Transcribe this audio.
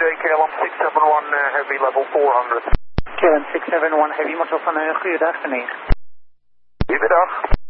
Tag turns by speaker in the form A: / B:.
A: day, KLM 671 Heavy level 400.
B: KLM 671 Heavy, Motor van een goede dag, meneer.
A: Goedemiddag.